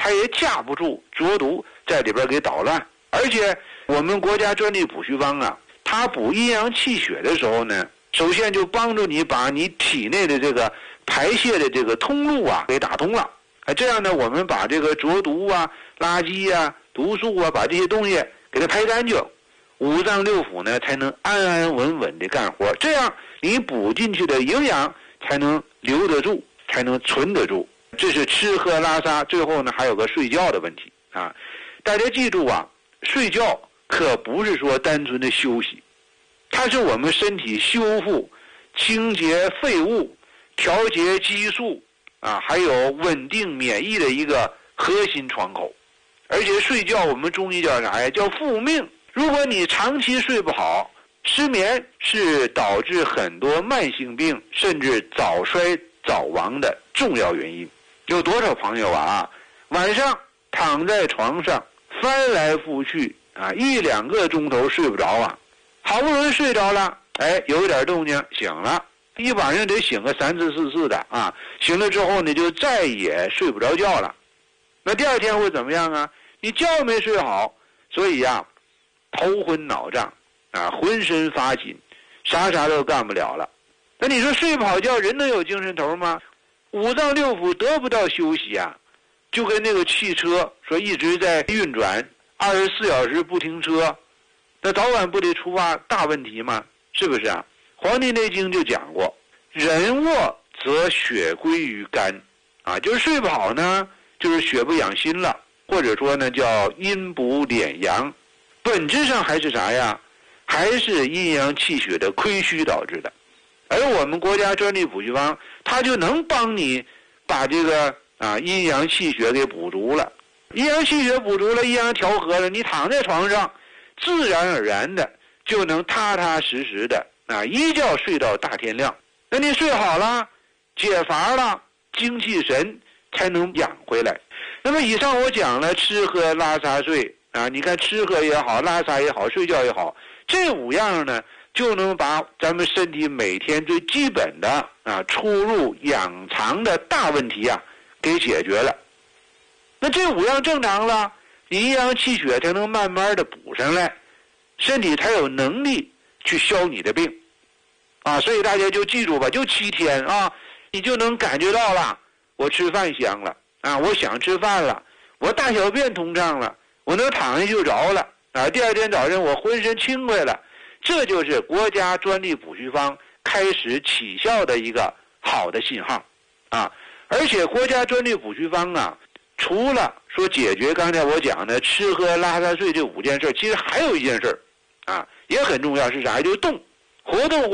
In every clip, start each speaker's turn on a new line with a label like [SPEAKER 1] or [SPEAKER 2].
[SPEAKER 1] 它也架不住浊毒在里边给捣乱。而且我们国家专利补虚方啊，它补阴阳气血的时候呢，首先就帮助你把你体内的这个排泄的这个通路啊给打通了。这样呢，我们把这个浊毒啊、垃圾啊、毒素啊，把这些东西给它排干净，五脏六腑呢才能安安稳稳的干活。这样你补进去的营养才能留得住，才能存得住。这是吃喝拉撒，最后呢还有个睡觉的问题啊！大家记住啊，睡觉可不是说单纯的休息，它是我们身体修复、清洁废物、调节激素啊，还有稳定免疫的一个核心窗口。而且睡觉我们中医叫啥呀？叫复命。如果你长期睡不好，失眠是导致很多慢性病甚至早衰早亡的重要原因。有多少朋友啊，晚上躺在床上翻来覆去啊，1-2个钟头睡不着啊，好不容易睡着了，有一点动静醒了，一晚上得醒个3次4次的啊，醒了之后你就再也睡不着觉了。那第二天会怎么样啊？你觉没睡好，所以啊，头昏脑胀啊，浑身发紧，啥都干不了了。那你说睡不好觉，人能有精神头吗？五脏六腑得不到休息啊，就跟那个汽车说一直在运转，24小时不停车，那早晚不得出发大问题吗？是不是啊？《黄帝内经》就讲过，人卧则血归于肝啊，就是睡不好呢，就是血不养心了，或者说呢叫阴补敛阳，本质上还是啥呀？还是阴阳气血的亏虚导致的。而我们国家专利补虚方，它就能帮你把这个阴阳气血给补足了。阴阳气血补足了，阴阳调和了，你躺在床上，自然而然的就能踏踏实实的一觉睡到大天亮。那你睡好了，解乏了，精气神才能养回来。那么以上我讲了吃喝拉撒睡啊，你看吃喝也好，拉撒也好，睡觉也好，这5样呢，就能把咱们身体每天最基本的出入养藏的大问题给解决了。那这5样正常了，你阴阳气血才能慢慢的补上来，身体才有能力去消你的病所以大家就记住吧，就7天你就能感觉到了，我吃饭香了我想吃饭了，我大小便通畅了，我能躺下就着了第二天早上我浑身轻快了。这就是国家专利补虚方开始起效的一个好的信号而且国家专利补虚方除了说解决刚才我讲的吃喝拉撒睡这5件事，其实还有一件事也很重要，是啥？就是动，活动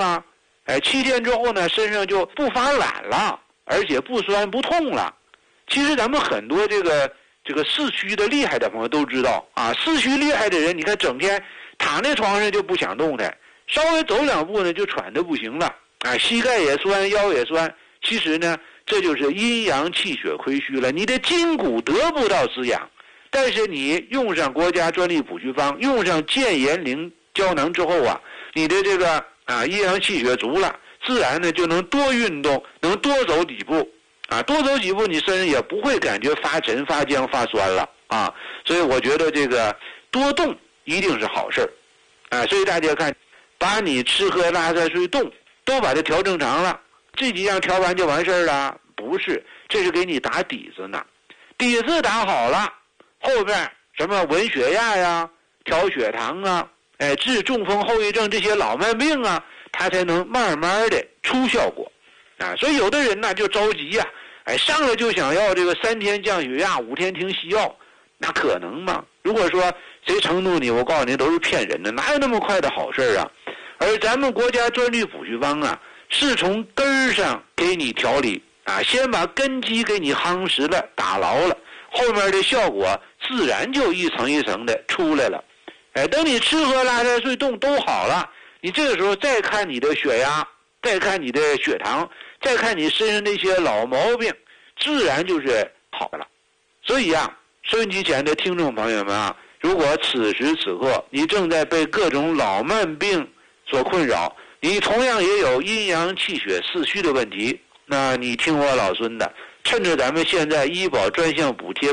[SPEAKER 1] 7天之后呢，身上就不发懒了，而且不酸不痛了。其实咱们很多这个四虚的厉害的朋友都知道四虚厉害的人，你看整天躺在床上就不想动弹，稍微走2步呢就喘得不行了膝盖也酸，腰也酸。其实呢，这就是阴阳气血亏虚了，你的筋骨得不到滋养。但是你用上国家专利补虚方，用上健颜灵胶囊之后你的这个阴阳气血足了，自然呢就能多运动，能多走几步多走几步，你身上也不会感觉发沉、发僵、发酸了所以我觉得这个多动一定是好事所以大家看，把你吃喝拉撒睡动都把它调正常了，这几样调完就完事儿了？不是，这是给你打底子呢。底子打好了，后边什么稳血压呀、调血糖治中风后遗症这些老慢病它才能慢慢的出效果所以有的人就着急上来就想要这个3天降血压5天停西药，那可能吗？如果说谁承诺你，我告诉你都是骗人的，哪有那么快的好事而咱们国家专利补虚方是从根儿上给你调理先把根基给你夯实了、打牢了，后面的效果自然就一层一层的出来了等你吃喝拉撒睡动都好了，你这个时候再看你的血压，再看你的血糖，再看你身上那些老毛病，自然就是好了。所以收音机前的听众朋友们如果此时此刻你正在被各种老慢病所困扰，你同样也有阴阳气血四虚的问题，那你听我老孙的，趁着咱们现在医保专项补贴